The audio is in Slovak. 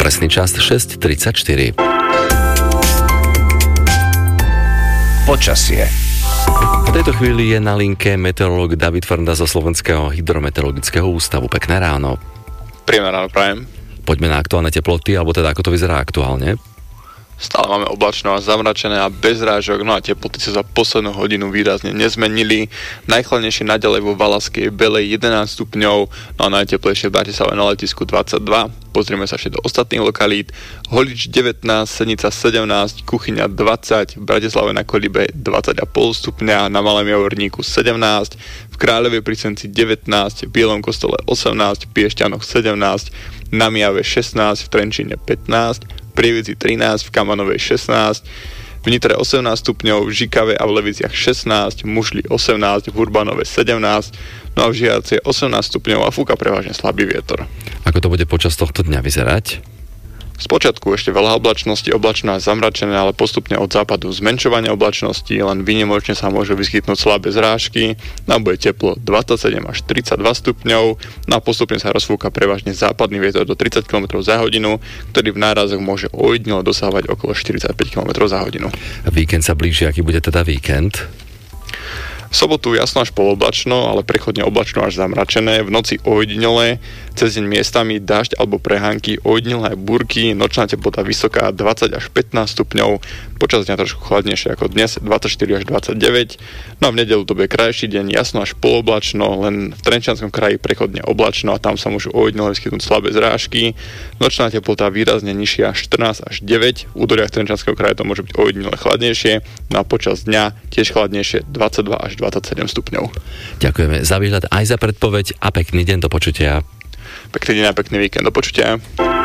Presný čas 6:34. Počasie. V tejto chvíli je na linke meteorológ David Frnda zo Slovenského hydrometeorologického ústavu. Pekné ráno. Príjemné ráno prajem. Poďme na aktuálne teploty, alebo teda ako to vyzerá aktuálne. Stále máme oblačno a zamračené a bez rážok, no a teploty sa za poslednú hodinu výrazne nezmenili. Najchladnejšie naďalej vo Valaskej Belej 11 stupňov, no a najteplejšie v Bratislave na letisku 22. Pozrieme sa ešte do ostatných lokalít. Holič 19, Senica 17, Kuchyňa 20, v Bratislave na Kolibe 20,5 stupňa, na Malém Javorníku 17, v Kráľovej pri Senci 19, v Bielom Kostole 18, v Piešťanoch 17, na Mijave 16, v Trenčíne 15, v Prievidzi 13, v Kamanovej 16, v Nitre 18 stupňov, v Žikave a v Leviciach 16, v Mušli 18, v Urbanove 17, no a v Žiaci 18 stupňov a fúka prevažne slabý vietor. Ako to bude počas tohto dňa vyzerať? Spočiatku ešte veľa oblačnosti, oblačno a zamračené, ale postupne od západu zmenšovanie oblačnosti, len výnimočne sa môžu vyskytnúť slabé zrážky, no bude teplo 27 až 32 stupňov, no a postupne sa rozfúka prevažne západný vietor do 30 km za hodinu, ktorý v nárazoch môže ojedinelo dosávať okolo 45 km za hodinu. Víkend sa blíži, aký bude teda víkend? V sobotu jasno až poloblačno, ale prechodne oblačno až zamračené, v noci ojedinele, cez deň miestami dažď alebo prehánky, ojedinele aj búrky, nočná teplota vysoká 20 až 15 stupňov, počas dňa trošku chladnejšie ako dnes 24 až 29, no a v nedeľu to bude krajší deň, jasno až poloblačno, len v Trenčianskom kraji prechodne oblačno a tam sa môžu ojedinele vyskytnúť slabé zrážky, nočná teplota výrazne nižšia 14 až 9, v údoliach Trenčianskeho kraja to môže byť ojedinele chladnejšie, no a počas dňa tiež chladnejšie 22 až 27 stupňov. Ďakujeme za výhľad aj za predpoveď a pekný deň, do počutia. Pekný deň a pekný víkend, do počutia.